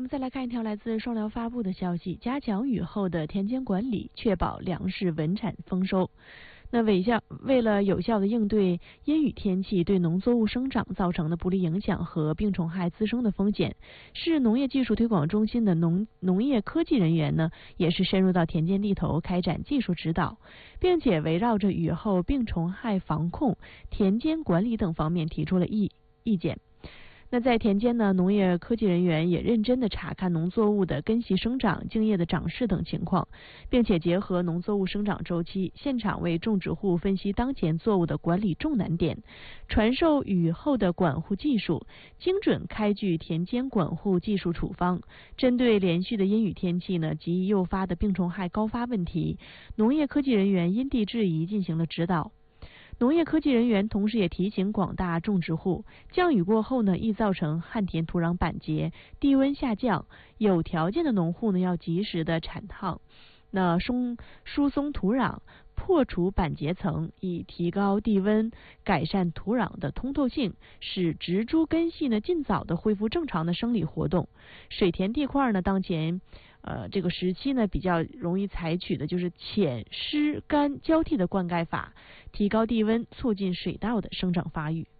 再来看一条来自双疗发布的消息，加强雨后的田间管理，确保粮食稳产丰收。那为了有效的应对阴雨天气对农作物生长造成的不利影响和病虫害滋生的风险，市农业技术推广中心的农业科技人员呢，也是深入到田间地头开展技术指导，并且围绕着雨后病虫害防控、田间管理等方面提出了意见。那在田间呢，农业科技人员也认真地查看农作物的根系生长、茎叶的长势等情况，并且结合农作物生长周期，现场为种植户分析当前作物的管理重难点，传授雨后的管护技术，精准开具田间管护技术处方。针对连续的阴雨天气呢及诱发的病虫害高发问题，农业科技人员因地制宜进行了指导。农业科技人员同时也提醒广大种植户，降雨过后呢，易造成旱田土壤板结、地温下降，有条件的农户呢要及时的铲烫，疏松土壤，破除板结层，以提高地温，改善土壤的通透性，使植株根系呢尽早的恢复正常的生理活动。水田地块呢，当前这个时期呢比较容易采取的就是浅湿干交替的灌溉法，提高地温，促进水稻的生长发育。